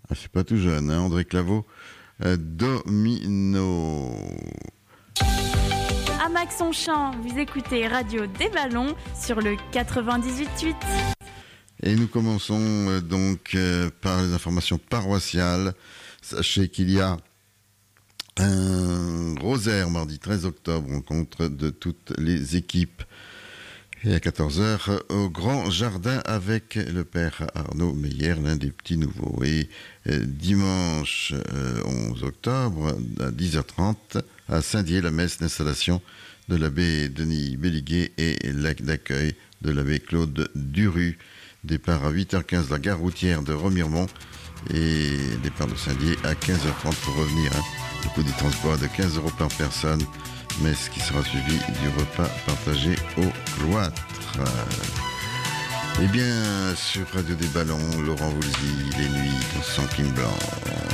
Ah, c'est pas tout jeune, hein, André Claveau, Domino. À Max-on-Champ, vous écoutez Radio des Ballons sur le 98.8. Et nous commençons par les informations paroissiales. Sachez qu'il y a un rosaire mardi 13 octobre, rencontre de toutes les équipes. Et à 14h, au Grand Jardin avec le père Arnaud Meyer, l'un des petits nouveaux. Et dimanche 11 octobre, à 10h30, à Saint-Dié, la messe d'installation de l'abbé Denis Béliguet et l'acte d'accueil de l'abbé Claude Duru. Départ à 8h15 de la gare routière de Remiremont et départ de Saint-Dié à 15h30 pour revenir. Le coût du transport de 15 € par personne, mais ce qui sera suivi du repas partagé au cloître. Eh bien, sur Radio des Ballons, Laurent Voulzy, les nuits sans King Blanc.